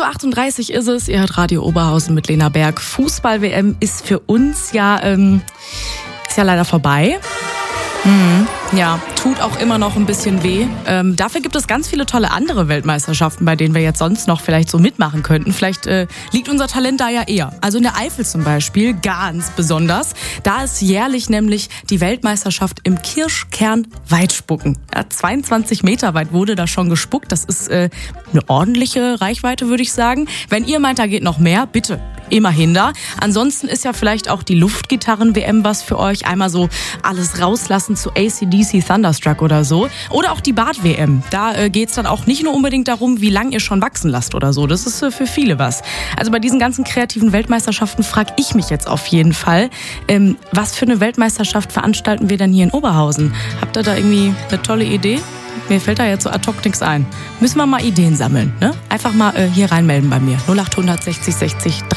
6.38 Uhr ist es. Ihr hört Radio Oberhausen mit Lena Berg. Fußball-WM ist für uns ist ja leider vorbei. Ja, tut auch immer noch ein bisschen weh. Dafür gibt es ganz viele tolle andere Weltmeisterschaften, bei denen wir jetzt sonst noch vielleicht so mitmachen könnten. Vielleicht liegt unser Talent da ja eher. Also in der Eifel zum Beispiel, ganz besonders. Da ist jährlich nämlich die Weltmeisterschaft im Kirschkern-Weitspucken. Ja, 22 Meter weit wurde da schon gespuckt. Das ist eine ordentliche Reichweite, würde ich sagen. Wenn ihr meint, da geht noch mehr, bitte. Immerhin da. Ansonsten ist ja vielleicht auch die Luftgitarren-WM was für euch. Einmal so alles rauslassen zu AC/DC Thunderstruck oder so. Oder auch die Bad-WM. Da geht's dann auch nicht nur unbedingt darum, wie lange ihr schon wachsen lasst oder so. Das ist für viele was. Also bei diesen ganzen kreativen Weltmeisterschaften frage ich mich jetzt auf jeden Fall, was für eine Weltmeisterschaft veranstalten wir denn hier in Oberhausen? Habt ihr da irgendwie eine tolle Idee? Mir fällt da jetzt so ad hoc nichts ein. Müssen wir mal Ideen sammeln, ne? Einfach mal hier reinmelden bei mir. 0800 60 60